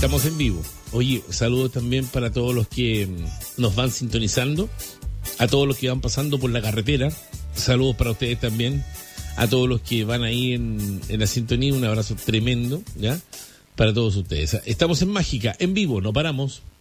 Estamos en vivo. Oye, saludos también para todos los que nos van sintonizando, a todos los que van pasando por la carretera. Saludos para ustedes también, a todos los que van ahí en la sintonía. Un abrazo tremendo, ¿ya? Para todos ustedes. Estamos en Mágica, en vivo, no paramos.